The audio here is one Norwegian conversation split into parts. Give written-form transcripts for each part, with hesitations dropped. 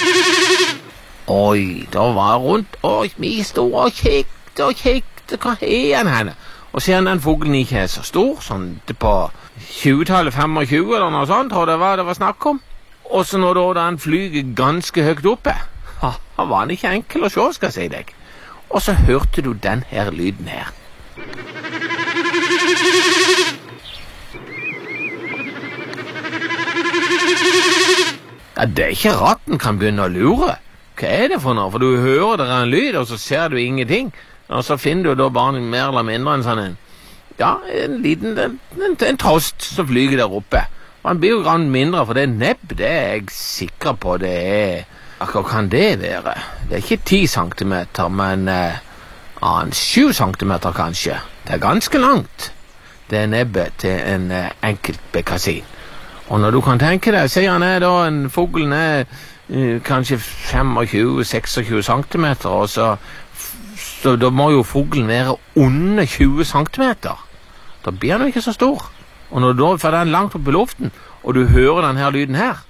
Oi, da var jeg rundt, og vi stod og kikket, hva er han henne? Og siden den fuglen ikke er så stor, sånn på 20-tallet, 25 eller noe sånt, tror jeg det var snakk om. Og så når da han flyger ganske høyt oppe, han var han ikke enkel å se, skal jeg si deg. Og så hørte du den her lyden her. Ja, det er ikke rart den kan begynne å lure. Hva er det for noe? For du hører det er en lyd, og så ser du ingenting. Og så finner du da bare mer eller mindre en sånn en liten en trost som flyger der oppe. Og han blir jo grann mindre, for det er nebb, det er jeg sikker på det er. Hva kan det være? Det er ikke 10 centimeter, men 7 centimeter kanskje. Det er ganske langt. Det er nebbet til en enkelt bekkasin. Og når du kan tenke deg, sier han da en fuglen kanskje 25-26 centimeter, og så da må jo fuglen være under 20 centimeter. Da blir han jo ikke så stor. Og når du da får den langt opp i luften, og du hører den her lyden her,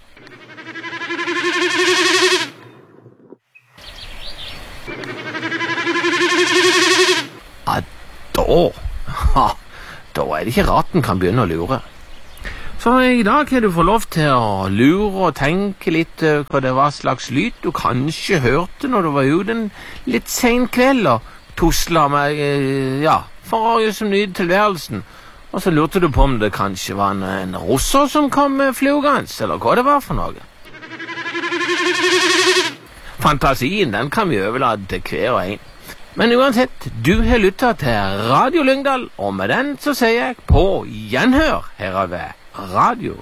da er det ikke rart den kan begynne å lure. Så i dag kan du få lov til å lure og tenke litt hva det var slags lyd du kanskje hørte når du var ute en litt sen kveld og tusla med, for å gjøre som nyte tilværelsen. Og så lurte du på om det kanskje var en russer som kom flygende, eller hva det var for noe. Fantasien, den kan vi overlate til hver og en. Men uansett, du har lyttet til Radio Lyngdal, og med den så sier jeg på gjenhør her av Radio